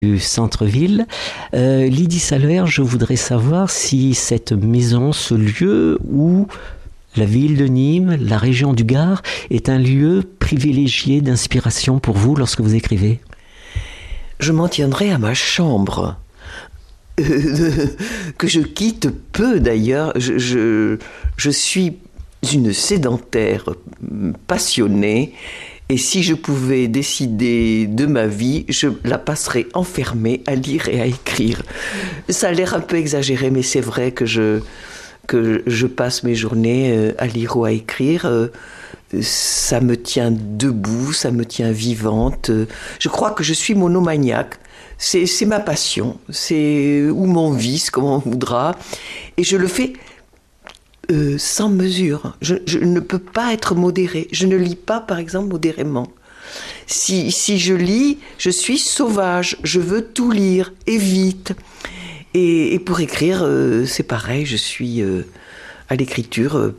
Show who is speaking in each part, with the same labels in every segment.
Speaker 1: du centre-ville. Lydie Salvert, je voudrais savoir si cette maison, ce lieu où la ville de Nîmes, la région du Gard, est un lieu privilégié d'inspiration pour vous lorsque vous écrivez.
Speaker 2: Je m'en tiendrai à ma chambre, que je quitte peu d'ailleurs. Je suis une sédentaire passionnée. Et si je pouvais décider de ma vie, je la passerais enfermée à lire et à écrire. Ça a l'air un peu exagéré, mais c'est vrai que je passe mes journées à lire ou à écrire. Ça me tient debout, ça me tient vivante. Je crois que je suis monomaniaque. C'est ma passion, ou mon vice, comme on voudra. Et je le fais sans mesure. Je ne peux pas être modérée. Je ne lis pas, par exemple, modérément. Si je lis, je suis sauvage. Je veux tout lire, et vite. Et pour écrire, c'est pareil. Je suis à l'écriture,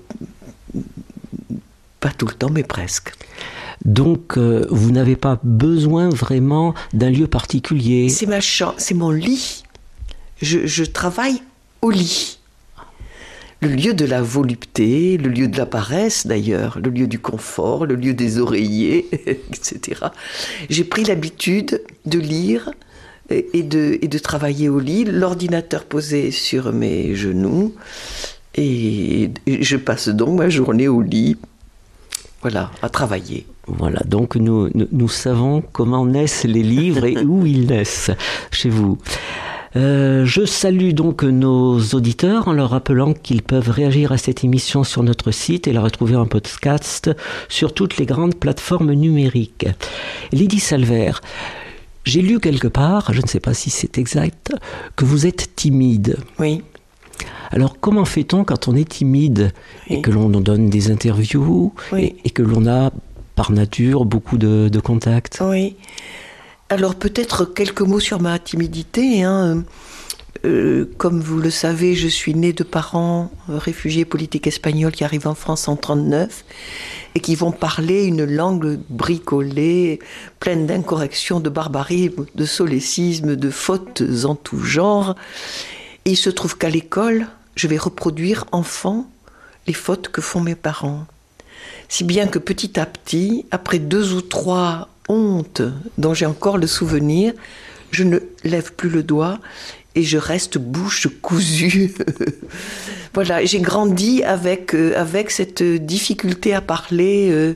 Speaker 2: pas tout le temps, mais presque.
Speaker 1: Donc, vous n'avez pas besoin vraiment d'un lieu particulier.
Speaker 2: C'est ma chambre, c'est mon lit. Je travaille au lit. Le lieu de la volupté, le lieu de la paresse d'ailleurs, le lieu du confort, le lieu des oreillers, etc. J'ai pris l'habitude de lire et de travailler au lit, l'ordinateur posé sur mes genoux, et je passe donc ma journée au lit, voilà, à travailler.
Speaker 1: Voilà, donc nous savons comment naissent les livres et où ils naissent chez vous. Je salue donc nos auditeurs en leur rappelant qu'ils peuvent réagir à cette émission sur notre site et la retrouver en podcast sur toutes les grandes plateformes numériques. Lydie Salvert, j'ai lu quelque part, je ne sais pas si c'est exact, que vous êtes timide.
Speaker 2: Oui.
Speaker 1: Alors comment fait-on quand on est timide et que l'on nous donne des interviews et que l'on a par nature beaucoup de contacts?
Speaker 2: Oui. Alors peut-être quelques mots sur ma timidité. Comme vous le savez, je suis née de parents réfugiés politiques espagnols qui arrivent en France en 1939 et qui vont parler une langue bricolée, pleine d'incorrections, de barbarisme, de solécisme, de fautes en tout genre. Et il se trouve qu'à l'école, je vais reproduire enfant les fautes que font mes parents. Si bien que petit à petit, après 2 ou 3 hontes dont j'ai encore le souvenir, je ne lève plus le doigt et je reste bouche cousue. Voilà, j'ai grandi avec cette difficulté à parler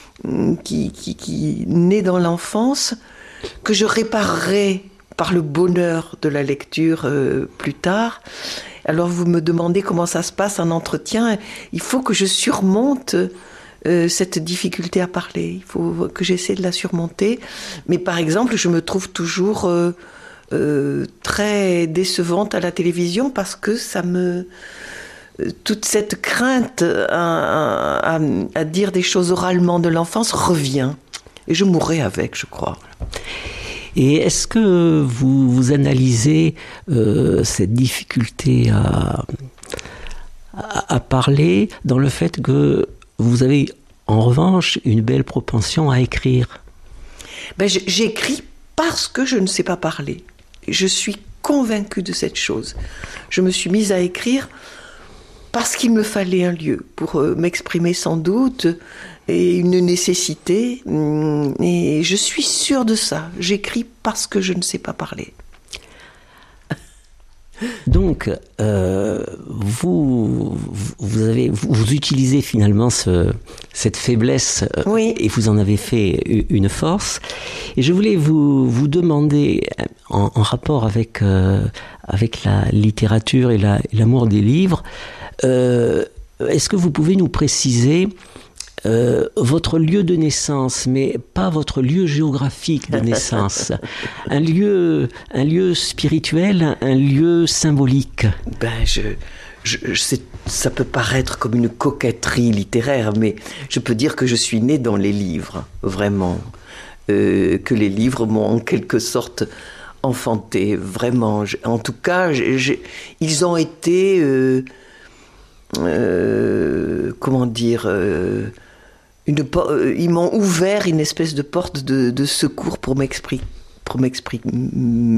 Speaker 2: qui naît dans l'enfance, que je réparerai par le bonheur de la lecture plus tard. Alors vous me demandez comment ça se passe en entretien. Il faut que je surmonte cette difficulté à parler. Il faut que j'essaie de la surmonter. Mais par exemple, je me trouve toujours très décevante à la télévision parce que toute cette crainte à dire des choses oralement de l'enfance revient. Et je mourrai avec, je crois.
Speaker 1: Et est-ce que vous analysez cette difficulté à parler dans le fait que vous avez en revanche une belle propension à écrire?
Speaker 2: J'écris parce que je ne sais pas parler. Je suis convaincue de cette chose. Je me suis mise à écrire parce qu'il me fallait un lieu pour m'exprimer sans doute et une nécessité. Et je suis sûre de ça. J'écris parce que je ne sais pas parler.
Speaker 1: Donc, vous utilisez finalement cette faiblesse et vous en avez fait une force. Et je voulais vous demander, en rapport avec la littérature et l'amour des livres, est-ce que vous pouvez nous préciser votre lieu de naissance, mais pas votre lieu géographique de naissance, un lieu spirituel, un lieu symbolique?
Speaker 2: Ça peut paraître comme une coquetterie littéraire, mais je peux dire que je suis née dans les livres, vraiment, que les livres m'ont en quelque sorte enfanté, vraiment. En tout cas, ils ont été, comment dire, ils m'ont ouvert une espèce de porte de secours pour pour m'exprimer